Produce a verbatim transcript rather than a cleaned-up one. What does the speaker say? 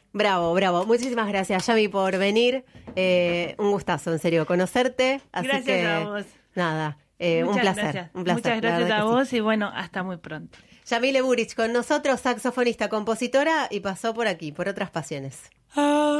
Bravo, bravo. Muchísimas gracias, Yami, por venir. Eh, un gustazo, en serio, conocerte. Así Gracias que, a vos. Nada, eh, un Muchas placer, gracias. un placer. Muchas gracias la a verdad que vos sí. y bueno, hasta muy pronto. Yamile Buric con nosotros, saxofonista, compositora y pasó por aquí, por Otras Pasiones.